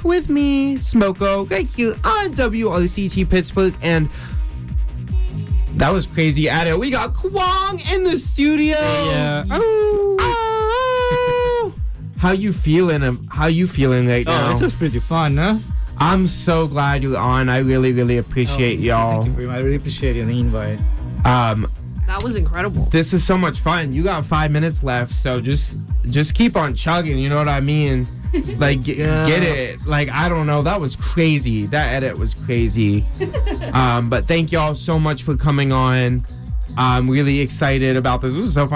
Podcast with me, Smoko, right here on WRCT Pittsburgh. And that was crazy at it. We got Kwong in the studio. Yeah. Oh. How you feeling right now? Oh, this was pretty fun, huh? I'm so glad you're on. I really, really appreciate y'all. Thank you very much. I really appreciate the invite. That was incredible. This is so much fun. You got 5 minutes left, so just keep on chugging. You know what I mean? Like, get it. Like, I don't know. That was crazy. That edit was crazy. But thank y'all so much for coming on. I'm really excited about this. This is so fun.